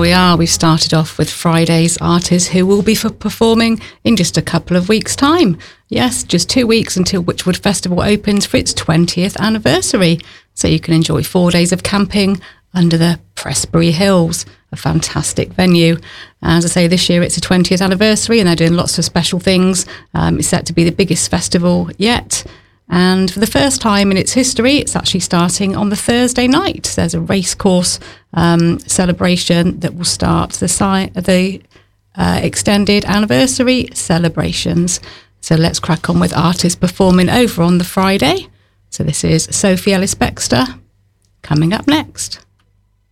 we are. We've started off with Friday's artists who will be performing in just a couple of weeks' time. Yes, just 2 weeks until Witchwood Festival opens for its 20th anniversary. So you can enjoy 4 days of camping under the Prestbury Hills, a fantastic venue. As I say, this year it's the 20th anniversary and they're doing lots of special things. It's set to be the biggest festival yet. And for the first time in its history, it's actually starting on the Thursday night. There's a racecourse celebration that will start the extended anniversary celebrations. So let's crack on with artists performing over on the Friday. So this is Sophie Ellis-Bextor coming up next.